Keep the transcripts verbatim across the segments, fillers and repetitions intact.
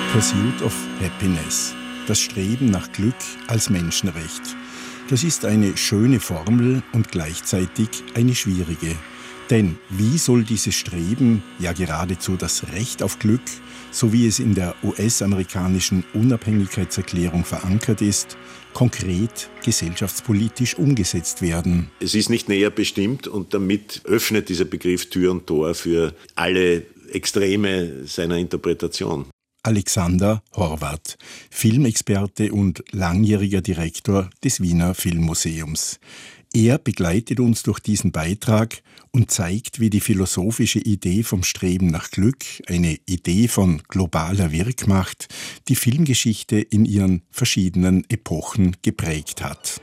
Pursuit of Happiness, das Streben nach Glück als Menschenrecht. Das ist eine schöne Formel und gleichzeitig eine schwierige. Denn wie soll dieses Streben, ja geradezu das Recht auf Glück, so wie es in der U S-amerikanischen Unabhängigkeitserklärung verankert ist, konkret gesellschaftspolitisch umgesetzt werden? Es ist nicht näher bestimmt und damit öffnet dieser Begriff Tür und Tor für alle Extreme seiner Interpretation. Alexander Horvath, Filmexperte und langjähriger Direktor des Wiener Filmmuseums. Er begleitet uns durch diesen Beitrag und zeigt, wie die philosophische Idee vom Streben nach Glück, eine Idee von globaler Wirkmacht, die Filmgeschichte in ihren verschiedenen Epochen geprägt hat.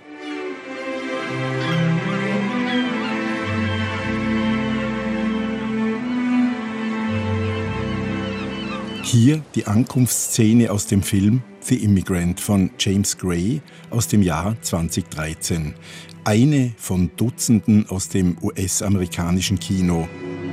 Hier die Ankunftsszene aus dem Film The Immigrant von James Gray aus dem Jahr zweitausenddreizehn. Eine von Dutzenden aus dem U S-amerikanischen Kino,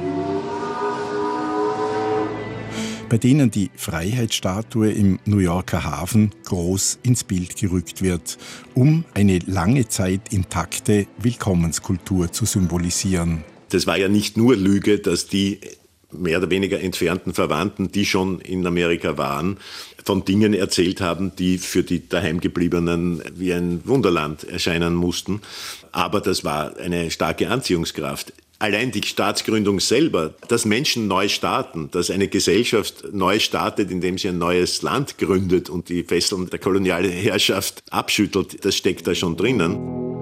bei denen die Freiheitsstatue im New Yorker Hafen groß ins Bild gerückt wird, um eine lange Zeit intakte Willkommenskultur zu symbolisieren. Das war ja nicht nur Lüge, dass die mehr oder weniger entfernten Verwandten, die schon in Amerika waren, von Dingen erzählt haben, die für die Daheimgebliebenen wie ein Wunderland erscheinen mussten. Aber das war eine starke Anziehungskraft. Allein die Staatsgründung selber, dass Menschen neu starten, dass eine Gesellschaft neu startet, indem sie ein neues Land gründet und die Fesseln der kolonialen Herrschaft abschüttelt, das steckt da schon drinnen.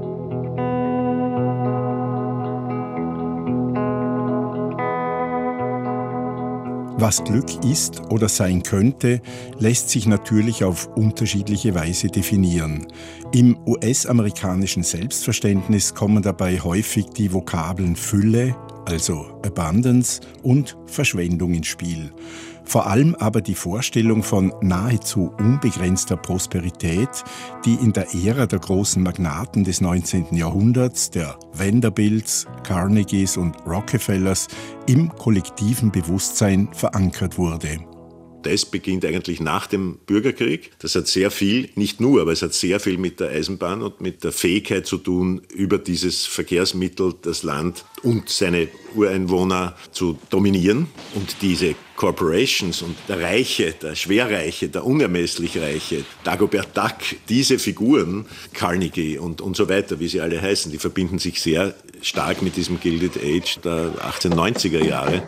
Was Glück ist oder sein könnte, lässt sich natürlich auf unterschiedliche Weise definieren. Im U S-amerikanischen Selbstverständnis kommen dabei häufig die Vokabeln Fülle, also Abundance, und Verschwendung ins Spiel. Vor allem aber die Vorstellung von nahezu unbegrenzter Prosperität, die in der Ära der großen Magnaten des neunzehnten Jahrhunderts, der Vanderbilts, Carnegies und Rockefellers, im kollektiven Bewusstsein verankert wurde. Das beginnt eigentlich nach dem Bürgerkrieg. Das hat sehr viel, nicht nur, aber es hat sehr viel mit der Eisenbahn und mit der Fähigkeit zu tun, über dieses Verkehrsmittel das Land und seine Ureinwohner zu dominieren. Und diese Corporations und der Reiche, der Schwerreiche, der unermesslich Reiche, Dagobert Duck, diese Figuren, Carnegie und, und so weiter, wie sie alle heißen, die verbinden sich sehr stark mit diesem Gilded Age der achtzehnhundertneunziger Jahre.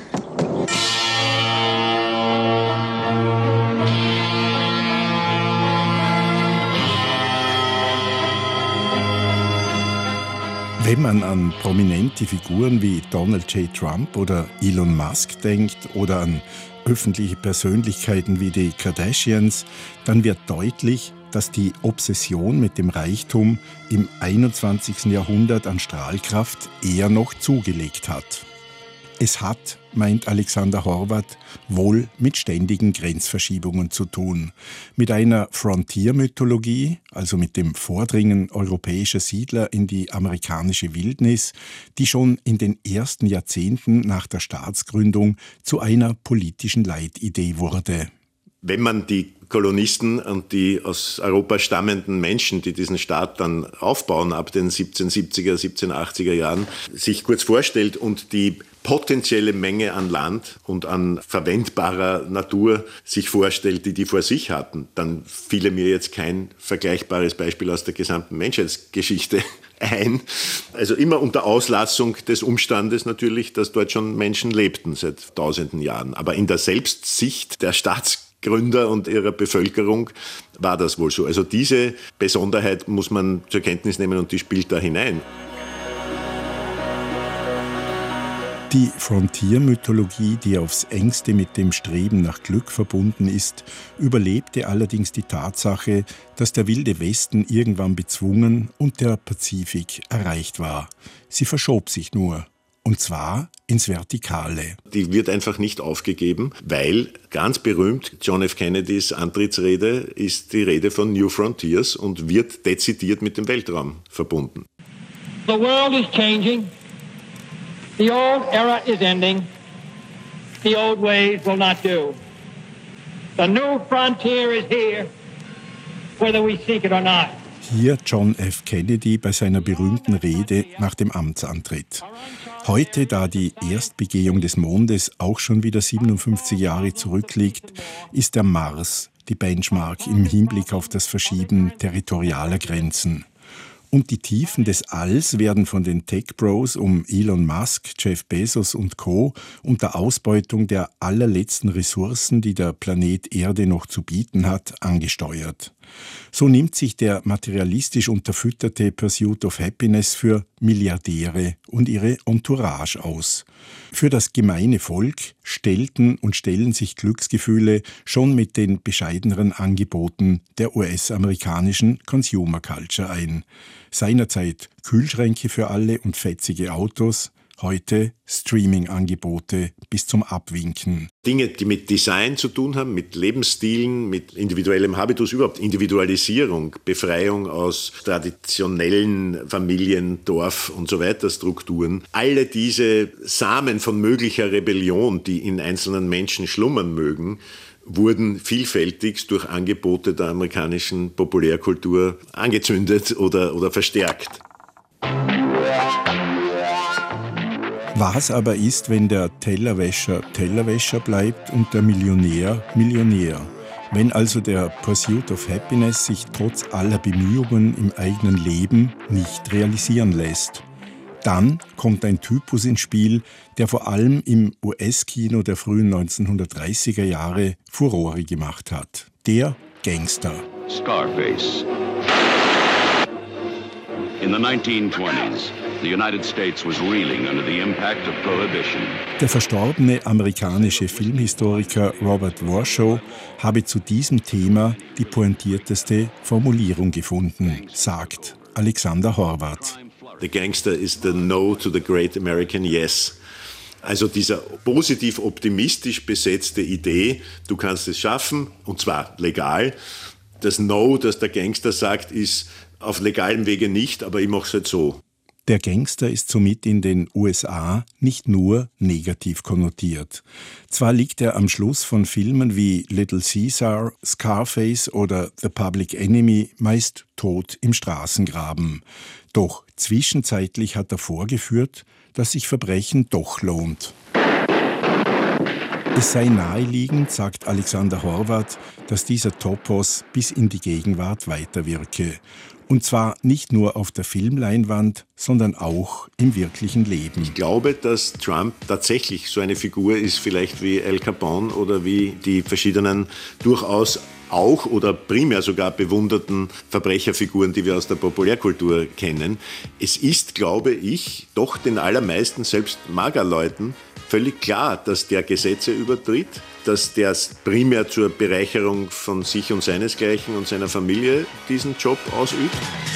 Wenn man an prominente Figuren wie Donald J. Trump oder Elon Musk denkt oder an öffentliche Persönlichkeiten wie die Kardashians, dann wird deutlich, dass die Obsession mit dem Reichtum im einundzwanzigsten Jahrhundert an Strahlkraft eher noch zugelegt hat. Es hat, meint Alexander Horvath, wohl mit ständigen Grenzverschiebungen zu tun. Mit einer Frontier-Mythologie, also mit dem Vordringen europäischer Siedler in die amerikanische Wildnis, die schon in den ersten Jahrzehnten nach der Staatsgründung zu einer politischen Leitidee wurde. Wenn man die Kolonisten und die aus Europa stammenden Menschen, die diesen Staat dann aufbauen ab den siebzehnhundertsiebziger, siebzehnhundertachtziger Jahren, sich kurz vorstellt und die potenzielle Menge an Land und an verwendbarer Natur sich vorstellt, die die vor sich hatten, dann fiele mir jetzt kein vergleichbares Beispiel aus der gesamten Menschheitsgeschichte ein. Also immer unter Auslassung des Umstandes natürlich, dass dort schon Menschen lebten seit tausenden Jahren. Aber in der Selbstsicht der Staatsgründer und ihrer Bevölkerung war das wohl so. Also diese Besonderheit muss man zur Kenntnis nehmen und die spielt da hinein. Die Frontier-Mythologie, die aufs engste mit dem Streben nach Glück verbunden ist, überlebte allerdings die Tatsache, dass der Wilde Westen irgendwann bezwungen und der Pazifik erreicht war. Sie verschob sich nur, und zwar ins Vertikale. Die wird einfach nicht aufgegeben, weil ganz berühmt John F. Kennedys Antrittsrede ist die Rede von New Frontiers und wird dezidiert mit dem Weltraum verbunden. The world is changing. The old era is ending. The old ways will not do. The new frontier is here, whether we seek it or not. Hier John F. Kennedy bei seiner berühmten Rede nach dem Amtsantritt. Heute, da die Erstbegehung des Mondes auch schon wieder siebenundfünfzig Jahre zurückliegt, ist der Mars die Benchmark im Hinblick auf das Verschieben territorialer Grenzen. Und die Tiefen des Alls werden von den Tech-Bros um Elon Musk, Jeff Bezos und Co. unter Ausbeutung der allerletzten Ressourcen, die der Planet Erde noch zu bieten hat, angesteuert. So nimmt sich der materialistisch unterfütterte Pursuit of Happiness für Milliardäre und ihre Entourage aus. Für das gemeine Volk stellten und stellen sich Glücksgefühle schon mit den bescheideneren Angeboten der U S-amerikanischen Consumer Culture ein. Seinerzeit Kühlschränke für alle und fetzige Autos, heute Streaming-Angebote bis zum Abwinken. Dinge, die mit Design zu tun haben, mit Lebensstilen, mit individuellem Habitus, überhaupt Individualisierung, Befreiung aus traditionellen Familien, Dorf und so weiter Strukturen. Alle diese Samen von möglicher Rebellion, die in einzelnen Menschen schlummern mögen, wurden vielfältigst durch Angebote der amerikanischen Populärkultur angezündet oder, oder verstärkt. Was aber ist, wenn der Tellerwäscher Tellerwäscher bleibt und der Millionär Millionär? Wenn also der Pursuit of Happiness sich trotz aller Bemühungen im eigenen Leben nicht realisieren lässt? Dann kommt ein Typus ins Spiel, der vor allem im U S-Kino der frühen neunzehnhundertdreißiger Jahre Furore gemacht hat. Der Gangster. Scarface. In the nineteen twenties, the United States was reeling under the impact of prohibition. Der verstorbene amerikanische Filmhistoriker Robert Warshaw habe zu diesem Thema die pointierteste Formulierung gefunden, sagt Alexander Horvath. The Gangster is the No to the Great American Yes. Also dieser positiv optimistisch besetzte Idee, du kannst es schaffen, und zwar legal. Das No, das der Gangster sagt, ist auf legalem Wege nicht, aber ich mache es halt so. Der Gangster ist somit in den U S A nicht nur negativ konnotiert. Zwar liegt er am Schluss von Filmen wie Little Caesar, Scarface oder The Public Enemy meist tot im Straßengraben. Doch zwischenzeitlich hat er vorgeführt, dass sich Verbrechen doch lohnt. Es sei naheliegend, sagt Alexander Horvath, dass dieser Topos bis in die Gegenwart weiterwirke. Und zwar nicht nur auf der Filmleinwand, sondern auch im wirklichen Leben. Ich glaube, dass Trump tatsächlich so eine Figur ist, vielleicht wie Al Capone oder wie die verschiedenen durchaus auch oder primär sogar bewunderten Verbrecherfiguren, die wir aus der Populärkultur kennen. Es ist, glaube ich, doch den allermeisten, selbst Magerleuten, völlig klar, dass der Gesetze übertritt, dass der primär zur Bereicherung von sich und seinesgleichen und seiner Familie diesen Job ausübt.